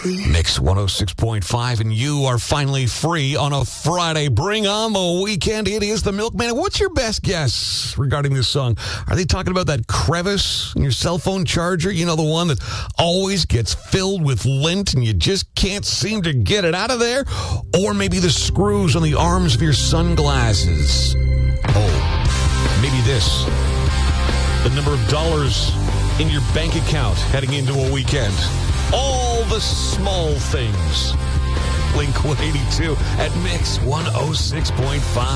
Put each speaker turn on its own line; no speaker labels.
Mix 106.5, and you are finally free on a Friday. Bring on the weekend. It is the Milkman. What's your best guess regarding this song? Are they talking about that crevice in your cell phone charger? You know, the one that always gets filled with lint and you just can't seem to get it out of there? Or maybe the screws on the arms of your sunglasses? Oh, maybe this. The number of dollars in your bank account heading into a weekend. All the small things. Blink 182 at Mix 106.5.